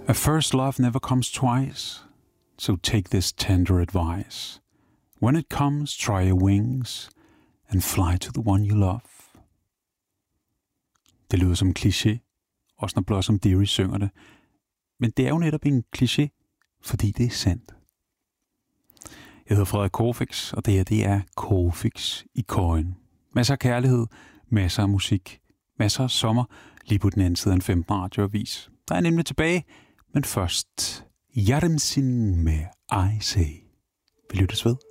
A first love never comes twice, so take this tender advice. When it comes, try your wings and fly to the one you love. Det lyder som en kliché, også når Blossom Dearie synger det. Men det er jo netop en kliché, fordi det er sandt. Jeg hedder Frederik Corfix, og det her det er Corfix i Køjen. Masser af kærlighed, masser af musik, masser af sommer, lige på den anden side af en 15 radioavis. Der er nemlig tilbage, men først Hjertemsin med I Say. Vi lyttes ved.